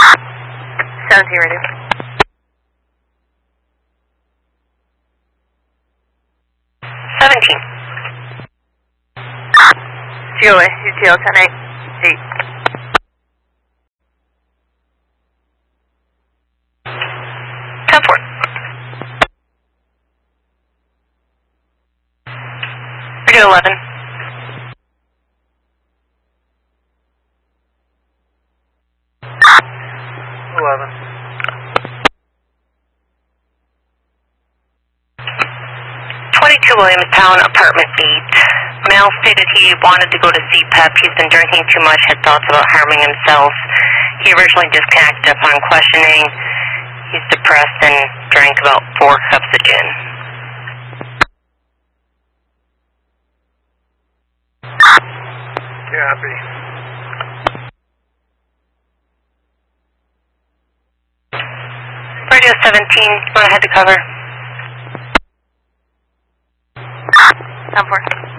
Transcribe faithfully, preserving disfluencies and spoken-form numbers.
seventeen radio. seventeen. G O A, U T L ten eight. eight. ten four. Radio eleven. eleven. twenty-two Williamstown, apartment eight. Male stated he wanted to go to C P E P. He's been drinking too much, had thoughts about harming himself. He originally disconnected upon questioning. He's depressed and drank about four cups of gin. Copy. Radio seventeen, you want to head to cover? ten four.